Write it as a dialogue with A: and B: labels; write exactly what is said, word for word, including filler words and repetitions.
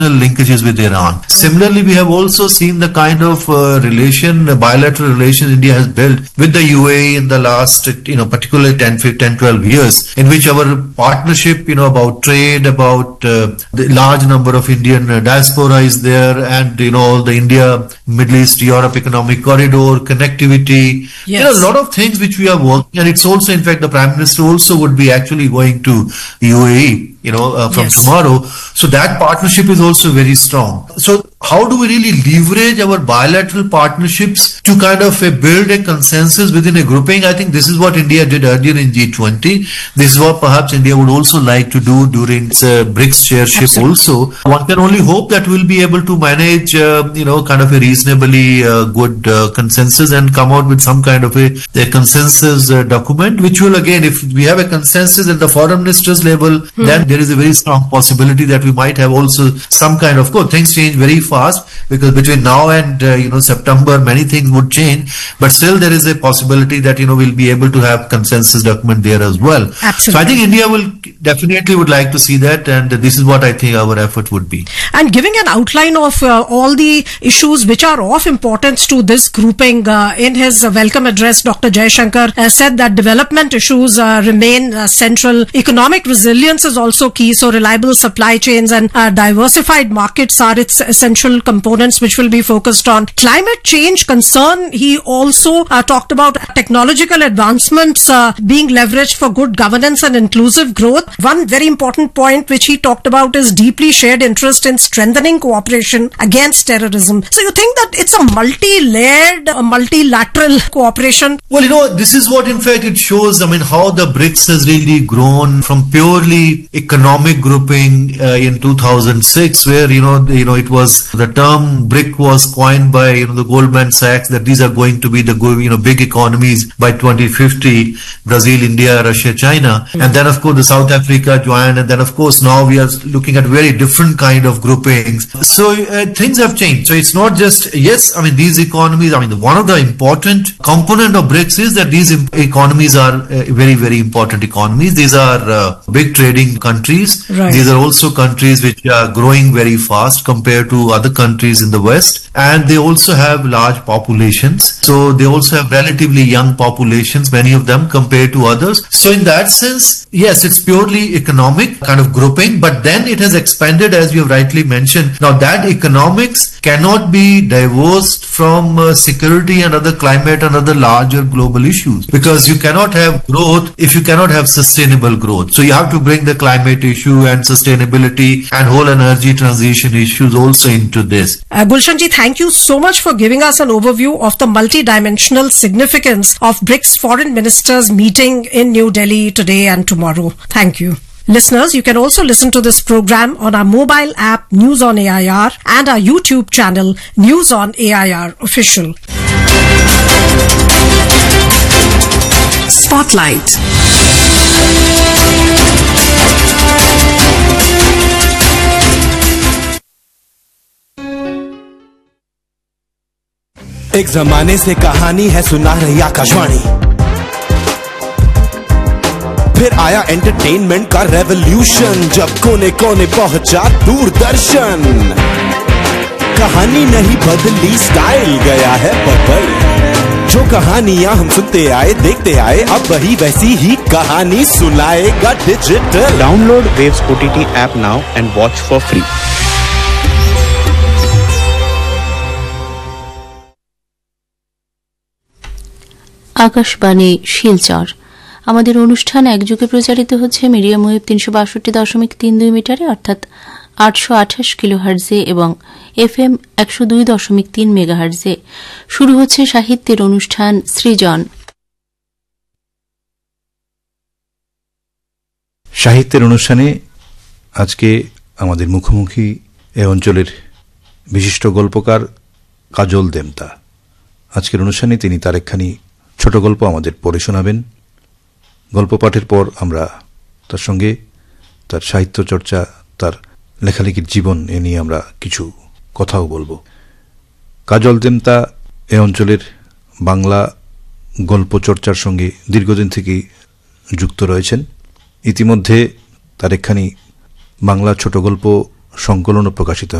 A: linkages with Iran. Similarly, we have also seen the kind of uh, relation, uh, bilateral relations India has built with the U A E in the last, you know, particularly ten, fifteen, twelve years, in which our partnership, you know, about trade, about uh, the large number of Indian uh, diaspora is there, and, you know, all the India, Middle East, Europe economic corridor, connectivity, yes. You know, a lot of things which we are working, and it's also, in fact, the Prime Minister also would be actually going to U A E, you know, uh, from yes. tomorrow. So that partnership is also very strong. So how do we really leverage our bilateral partnerships to kind of uh, build a consensus within a grouping? I think this is what India did earlier in G twenty. This is what perhaps India would also like to do during its uh, BRICS chairship. Absolutely. Also. One can only hope that we'll be able to manage, uh, you know, kind of a reasonably uh, good uh, consensus and come out with some kind of a, a consensus uh, document, which will, again, if we have a consensus at the foreign ministers level, hmm. then there is a very strong possibility that we might have also some kind of, of course, things change very fast, because between now and uh, you know September many things would change, but still there is a possibility that, you know, we'll be able to have consensus document there as well.
B: Absolutely.
A: So I think India will definitely would like to see that, and this is what I think our effort would be.
B: And giving an outline of uh, all the issues which are of importance to this grouping, uh, in his uh, welcome address, Doctor Jaishankar uh, said that development issues uh, remain uh, central. Economic resilience is also key, so reliable supply chains and uh, diversified markets are its essential components which will be focused on. Climate change concern, he also uh, talked about technological advancements uh, being leveraged for good governance and inclusive growth. One very important point which he talked about is deeply shared interest in strengthening cooperation against terrorism. So you think that it's a multi-layered, a multilateral cooperation?
A: Well, you know, this is what in fact it shows, I mean, how the BRICS has really grown from purely economic grouping uh, in two thousand six, where, you know, you know, it was, the term BRIC was coined by, you know, the Goldman Sachs, that these are going to be the, you know, big economies by twenty fifty, Brazil, India, Russia, China. Mm-hmm. And then, of course, the South Africa joined. And then, of course, now we are looking at very different kind of groupings. So uh, things have changed. So it's not just, yes, I mean, these economies, I mean, one of the important component of BRICS is that these economies are uh, very, very important economies. These are uh, big trading countries. Right. These are also countries which are growing very fast compared to other countries in the West, and they also have large populations. So they also have relatively young populations, many of them, compared to others. So in that sense, yes, it's purely economic kind of grouping, but then it has expanded, as you have rightly mentioned. Now that economics cannot be divorced from uh, security and other climate and other larger global issues, because you cannot have growth if you cannot have sustainable growth. So you have to bring the climate issue and sustainability and whole energy transition issues also into this.
B: Uh, Gulshan ji, thank you so much for giving us an overview of the multidimensional significance of BRICS foreign ministers meeting in New Delhi today and tomorrow. Thank you. Listeners, you can also listen to this program on our mobile app News on A I R and our YouTube channel News on A I R Official. Spotlight.
C: एक जमाने से कहानी है सुना रही आकाशवाणी, फिर आया entertainment का रेवोल्यूशन, जब कोने कोने पहुंचा दूरदर्शन। कहानी नहीं बदली, स्टाइल गया है बदल। जो कहानियां हम सुनते आए देखते आए, अब वही वैसी ही कहानी सुनाएगा digital.
D: Download waves OTT app now and watch for free.
E: Akashvani Silchar. আমাদের অনুষ্ঠান একযোগে প্রচারিত হচ্ছে মিডিয়াম ওয়েভ তিনশো বাষট্টি দশমিক তিন দুই মিটারে, অর্থাৎ আটশো আঠাশ কিলো হার্জে, এবং এফ এম একশো দুই দশমিক তিন মেগা হার্জে। শুরু হচ্ছে সাহিত্যের অনুষ্ঠান সৃজন।
F: সাহিত্যের অনুষ্ঠানে আজকে আমাদের মুখোমুখি এ অঞ্চলের বিশিষ্ট গল্পকার কাজল দেমতা। আজকের অনুষ্ঠানে তিনি তার একখানি ছোট গল্প আমাদের পড়ে শোনাবেন। গল্প পাঠের পর আমরা তার সঙ্গে তার সাহিত্য চর্চা, তার লেখালেখির জীবন এ নিয়ে আমরা কিছু কথাও বলবো। কাজল দেমতা এ অঞ্চলের বাংলা গল্প চর্চার সঙ্গে দীর্ঘদিন থেকেই যুক্ত রয়েছেন। ইতিমধ্যে তার একখানি বাংলা ছোট গল্প সংকলনও প্রকাশিত